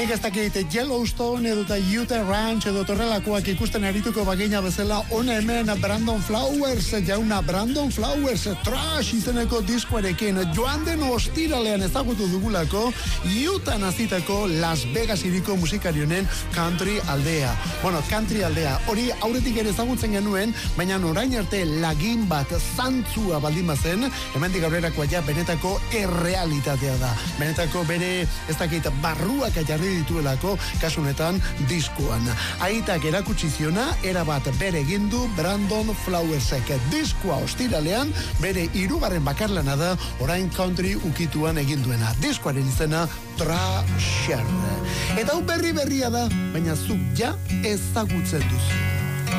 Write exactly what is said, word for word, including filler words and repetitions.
Nik ez dakit Yellowstone edo eta Utah Ranch edo torrelakoak ikusten arituko bagina bezala, hona hemen Brandon Flowers, jauna Brandon Flowers, Trash izeneko diskoarekin joan den ostiralean ezagutu dugulako, Utah nazitako Las Vegas iriko musikari honen country aldea. Bueno, country aldea, hori aurretik ere ezagutzen genuen, baina orain arte lagin bat zantzua baldin bazen, hemendik aurrerakoa ja benetako errealitatea da. Benetako bere, ez dakit, barruak jarri dituelako, kasunetan diskoan. Aitak erakutsi ziona, erabat bere egindu Brandon Flowersek. Diskoa ostiralean, bere hirugarren bakarlana da, orain country ukituan eginduena. Diskoaren izena Trasher. Eta hau berri berria da, baina zuk ja ezagutzen duzu.